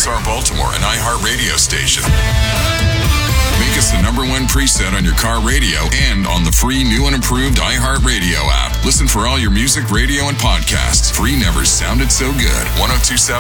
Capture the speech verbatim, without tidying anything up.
S R Baltimore, an iHeartRadio station. Make us the number one preset on your car radio and on the free new and improved iHeartRadio app. Listen for all your music, radio, and podcasts. Free never sounded so good. ten twenty-seven